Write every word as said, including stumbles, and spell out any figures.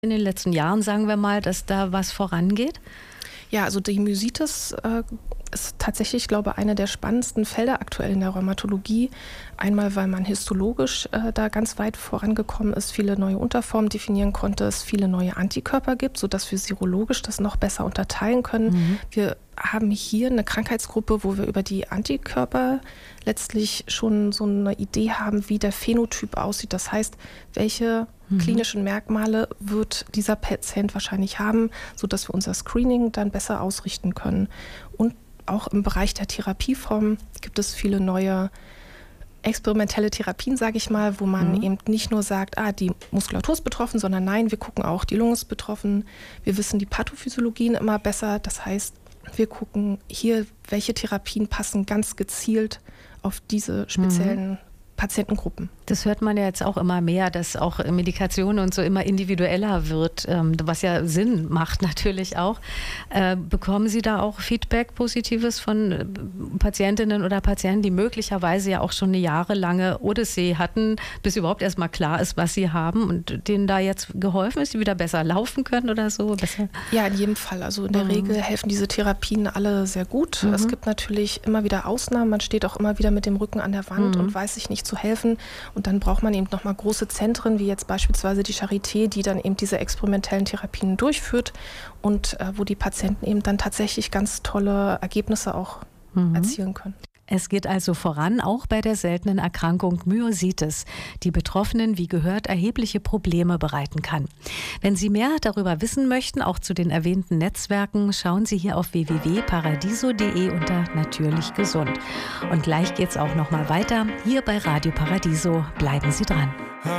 in den letzten Jahren, sagen wir mal, dass da was vorangeht? Ja, also die Myositis äh, ist tatsächlich, glaube ich, eine der spannendsten Felder aktuell in der Rheumatologie. Einmal, weil man histologisch äh, da ganz weit vorangekommen ist, viele neue Unterformen definieren konnte, es viele neue Antikörper gibt, sodass wir serologisch das noch besser unterteilen können. Mhm. Wir haben hier eine Krankheitsgruppe, wo wir über die Antikörper letztlich schon so eine Idee haben, wie der Phänotyp aussieht. Das heißt, welche mhm. klinischen Merkmale wird dieser Patient wahrscheinlich haben, sodass wir unser Screening dann besser ausrichten können. Und auch im Bereich der Therapieformen gibt es viele neue experimentelle Therapien, sage ich mal, wo man mhm. eben nicht nur sagt, ah, die Muskulatur ist betroffen, sondern nein, wir gucken auch, die Lunge ist betroffen. Wir wissen die Pathophysiologien immer besser. Das heißt, wir gucken hier, welche Therapien passen ganz gezielt auf diese speziellen mhm. Patientengruppen. Das hört man ja jetzt auch immer mehr, dass auch Medikation und so immer individueller wird, was ja Sinn macht natürlich auch. Bekommen Sie da auch Feedback, Positives von Patientinnen oder Patienten, die möglicherweise ja auch schon eine jahrelange Odyssee hatten, bis überhaupt erstmal klar ist, was sie haben und denen da jetzt geholfen ist, die wieder besser laufen können oder so? Besser? Ja, in jedem Fall. Also in der mhm. Regel helfen diese Therapien alle sehr gut. Mhm. Es gibt natürlich immer wieder Ausnahmen. Man steht auch immer wieder mit dem Rücken an der Wand mhm. und weiß sich nicht zu helfen. Und dann braucht man eben nochmal große Zentren, wie jetzt beispielsweise die Charité, die dann eben diese experimentellen Therapien durchführt und äh, wo die Patienten eben dann tatsächlich ganz tolle Ergebnisse auch mhm. erzielen können. Es geht also voran, auch bei der seltenen Erkrankung Myositis, die Betroffenen, wie gehört, erhebliche Probleme bereiten kann. Wenn Sie mehr darüber wissen möchten, auch zu den erwähnten Netzwerken, schauen Sie hier auf w w w punkt paradiso punkt de unter Natürlich gesund. Und gleich geht's auch noch mal weiter. Hier bei Radio Paradiso. Bleiben Sie dran.